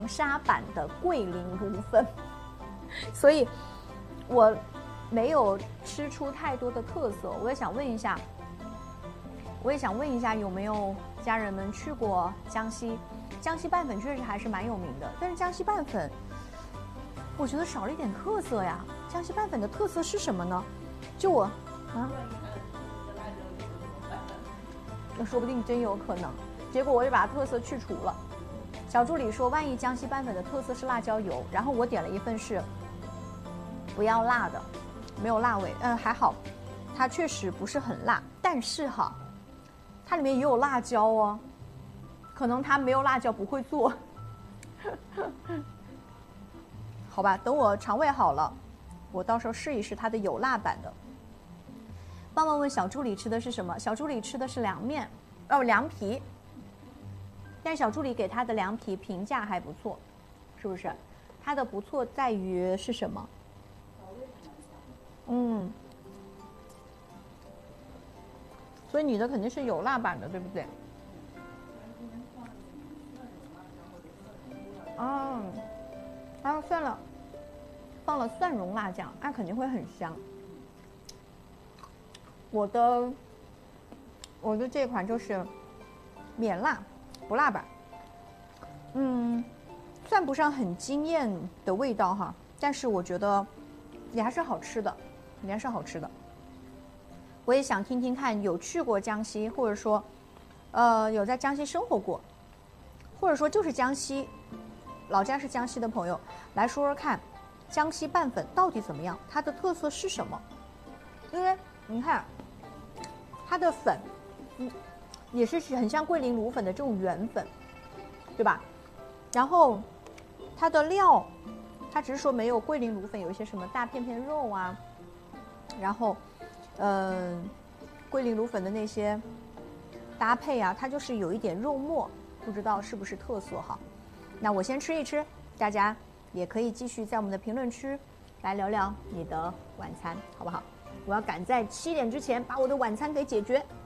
沙版的桂林芦粉，所以我没有吃出太多的特色。我也想问一下，有没有家人们去过江西？江西拌粉确实还是蛮有名的，但是江西拌粉，我觉得少了一点特色呀。江西拌粉的特色是什么呢？就我啊，说不定真有可能。结果我就把特色去除了。小助理说，万一江西拌粉的特色是辣椒油，然后我点了一份是不要辣的，没有辣味。还好，它确实不是很辣，但是哈，它里面也有辣椒哦，可能它没有辣椒不会做。好吧，等我肠胃好了，我到时候试一试它的有辣版的。棒棒问小助理吃的是什么？小助理吃的是凉面，凉皮。但小助理给他的凉皮评价还不错，是不是？它的不错在于是什么？所以你的肯定是有辣版的，对不对？然后放了蒜蓉辣酱，那肯定会很香。我的这款就是免辣不辣版，算不上很惊艳的味道哈，但是我觉得也还是好吃的，我也想听听看，有去过江西，或者说，有在江西生活过，或者说就是江西，老家是江西的朋友，来说说看，江西拌粉到底怎么样？它的特色是什么？因为你看，它的粉，也是很像桂林芦粉的这种圆粉，对吧？然后它的料，它只是说没有桂林芦粉有一些什么大片片肉啊，然后，桂林芦粉的那些搭配啊，它就是有一点肉末，不知道是不是特色哈。那我先吃一吃，大家也可以继续在我们的评论区来聊聊你的晚餐，好不好？我要赶在7点之前把我的晚餐给解决。